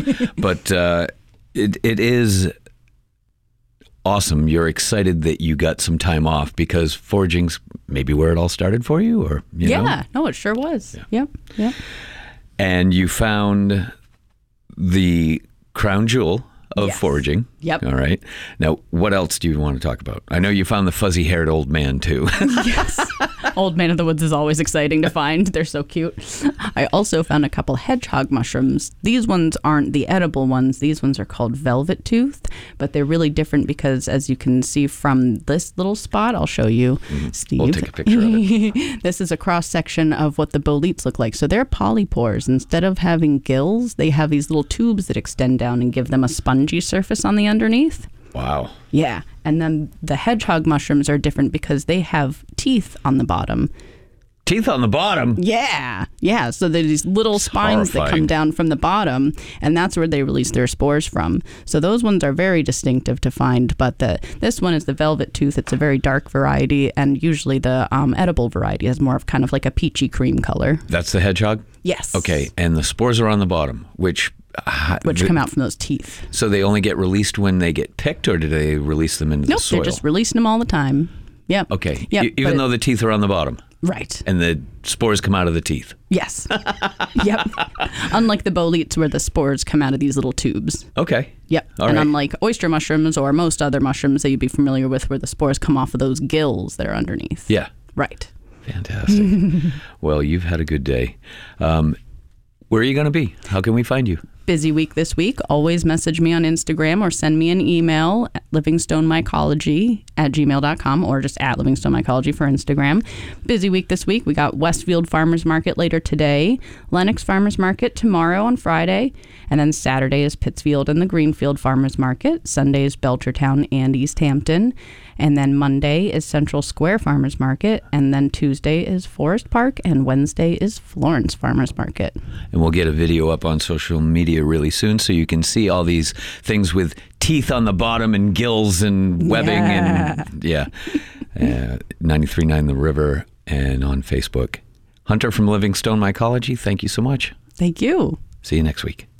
But it is awesome. You're excited that you got some time off because foraging's maybe where it all started for you, or you know? No, it sure was. Yeah. Yep. And you found the crown jewel of foraging. Yep. All right. Now, what else do you want to talk about? I know you found the fuzzy-haired old man, too. Yes. Old man of the woods is always exciting to find. They're so cute. I also found a couple hedgehog mushrooms. These ones aren't the edible ones. These ones are called velvet toothed, but they're really different because, as you can see from this little spot, I'll show you, Steve. We'll take a picture of it. This is a cross-section of what the boletes look like. So they're polypores. Instead of having gills, they have these little tubes that extend down and give them a spongy surface on the underneath. Wow. Yeah. And then the hedgehog mushrooms are different because they have teeth on the bottom. Teeth on the bottom? Yeah. Yeah. So there's these little spines that come down from the bottom, and that's where they release their spores from. So those ones are very distinctive to find, but this one is the velvet tooth. It's a very dark variety, and usually the edible variety has more of kind of like a peachy cream color. That's the hedgehog? Yes. Okay. And the spores are on the bottom, which come out from those teeth. So they only get released when they get picked, or do they release them into the soil? Nope, they're just releasing them all the time. Yep. Okay. Yep, Even though the teeth are on the bottom. Right. And the spores come out of the teeth. Yes. Yep. Unlike the boletes where the spores come out of these little tubes. Okay. Yep. All and right. unlike oyster mushrooms or most other mushrooms that you'd be familiar with where the spores come off of those gills that are underneath. Yeah. Right. Fantastic. Well, you've had a good day. Where are you going to be? How can we find you? Busy week this week. Always message me on Instagram or send me an email at livingstonmycology@gmail.com or just at livingstonmycology for Instagram. Busy week this week. We got Westfield Farmers Market later today, Lenox Farmers Market tomorrow on Friday, and then Saturday is Pittsfield and the Greenfield Farmers Market. Sunday is Belchertown and East Hampton. And then Monday is Central Square Farmers Market. And then Tuesday is Forest Park. And Wednesday is Florence Farmers Market. And we'll get a video up on social media really soon so you can see all these things with teeth on the bottom and gills and webbing. And 93.9 The River and on Facebook. Hunter from Livingstone Mycology, thank you so much. Thank you. See you next week.